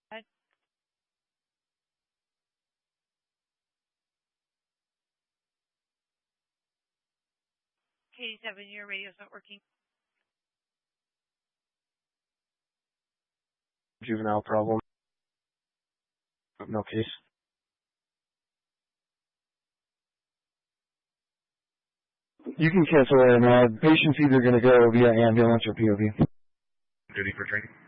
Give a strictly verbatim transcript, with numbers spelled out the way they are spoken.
Katie seven, your radio's not working. Juvenile problem. No case. You can cancel it, and uh, patient's either going to go via ambulance or P O V. Duty for training.